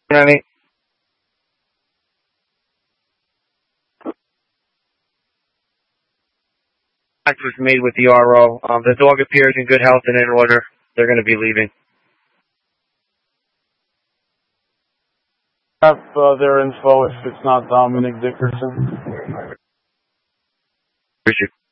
Contact was made with the RO. The dog appears in good health and in order. They're going to be leaving. Have their info if it's not Dominic Dickerson. Appreciate it.